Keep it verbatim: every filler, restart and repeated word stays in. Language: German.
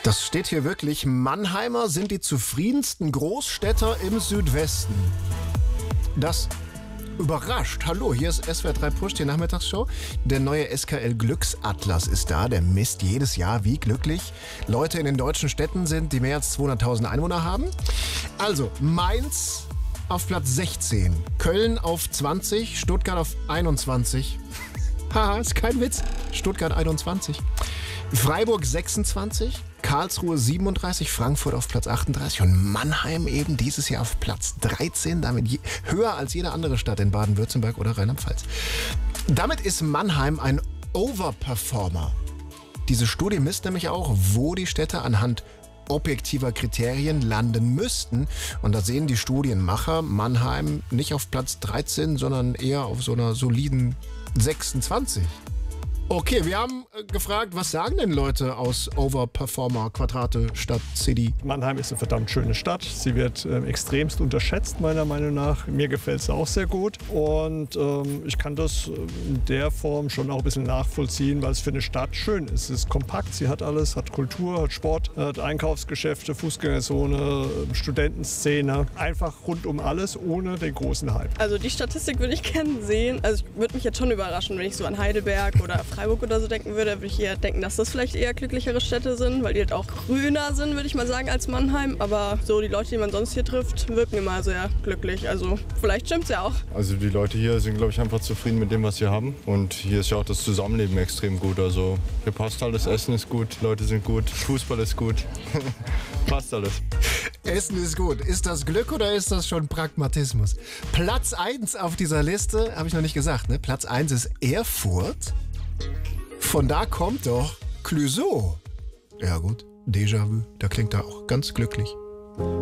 Das steht hier wirklich. Mannheimer sind die zufriedensten Großstädter im Südwesten. Das überrascht. Hallo, hier ist S W R drei Push, die Nachmittagsshow. Der neue S K L Glücksatlas ist da. Der misst jedes Jahr, wie glücklich Leute in den deutschen Städten sind, die mehr als zweihunderttausend Einwohner haben. Also, Mainz auf Platz sechzehn, Köln auf zwanzig, Stuttgart auf einundzwanzig. Haha, ist kein Witz. Stuttgart einundzwanzig. Freiburg sechsundzwanzig, Karlsruhe siebenunddreißig, Frankfurt auf Platz achtunddreißig und Mannheim eben dieses Jahr auf Platz dreizehn, damit je, höher als jede andere Stadt in Baden-Württemberg oder Rheinland-Pfalz. Damit ist Mannheim ein Overperformer. Diese Studie misst nämlich auch, wo die Städte anhand objektiver Kriterien landen müssten. Und da sehen die Studienmacher Mannheim nicht auf Platz dreizehn, sondern eher auf so einer soliden sechsundzwanzig. Okay, wir haben äh, gefragt, was sagen denn Leute aus Overperformer, Quadrate, Stadt, City? Mannheim ist eine verdammt schöne Stadt. Sie wird äh, extremst unterschätzt, meiner Meinung nach. Mir gefällt es auch sehr gut. Und ähm, ich kann das in der Form schon auch ein bisschen nachvollziehen, weil es für eine Stadt schön ist. Es ist kompakt, sie hat alles, hat Kultur, hat Sport, hat Einkaufsgeschäfte, Fußgängerzone, Studentenszene. Einfach rundum alles, ohne den großen Hype. Also die Statistik würde ich gerne sehen. Also ich würde mich jetzt schon überraschen, wenn ich so an Heidelberg oder Freiburg oder so denken würde, würde ich eher denken, dass das vielleicht eher glücklichere Städte sind, weil die halt auch grüner sind, würde ich mal sagen, als Mannheim. Aber so die Leute, die man sonst hier trifft, wirken immer sehr glücklich. Also vielleicht stimmt's ja auch. Also die Leute hier sind, glaube ich, einfach zufrieden mit dem, was sie haben. Und hier ist ja auch das Zusammenleben extrem gut. Also hier passt alles, Essen ist gut, Leute sind gut, Fußball ist gut. Passt alles. Essen ist gut. Ist das Glück oder ist das schon Pragmatismus? Platz eins auf dieser Liste, habe ich noch nicht gesagt, ne? Platz eins ist Erfurt. Von da kommt doch Clouseau. Ja gut, Déjà-vu, da klingt er auch ganz glücklich.